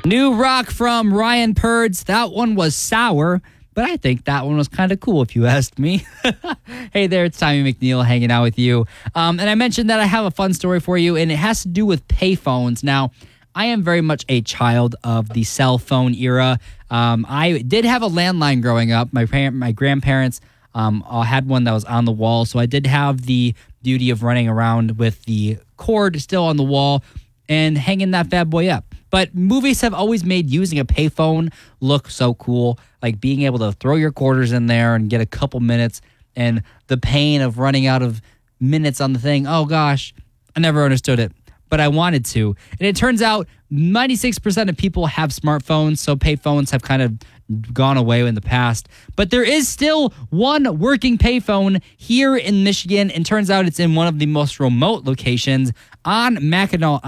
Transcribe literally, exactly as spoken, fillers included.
New rock from Ryan Purds. That one was sour, but I think that one was kind of cool if you asked me. Hey there, it's Tommy McNeil hanging out with you. Um, and I mentioned that I have a fun story for you, and it has to do with payphones. Now, I am very much a child of the cell phone era. Um, I did have a landline growing up. My parent, my grandparents um, all had one that was on the wall, so I did have the beauty of running around with the cord still on the wall and hanging that bad boy up. But movies have always made using a payphone look so cool, like being able to throw your quarters in there and get a couple minutes, and the pain of running out of minutes on the thing. Oh gosh, I never understood it, but I wanted to. And it turns out ninety-six percent of people have smartphones, so payphones have kind of gone away in the past. But there is still one working payphone here in Michigan, and turns out it's in one of the most remote locations on Mackinac